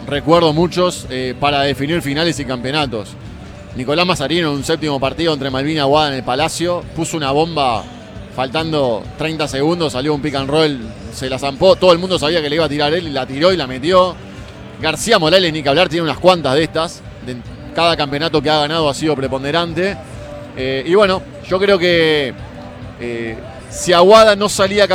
recuerdo muchos para definir finales y campeonatos. Nicolás Mazarino en un séptimo partido entre Malvin y Aguada en el Palacio puso una bomba faltando 30 segundos, salió un pick and roll, se la zampó, todo el mundo sabía que le iba a tirar él y la tiró y la metió. García Morales, ni que hablar, tiene unas cuantas de estas. Cada campeonato que ha ganado ha sido preponderante. Y bueno, yo creo que si Aguada no salía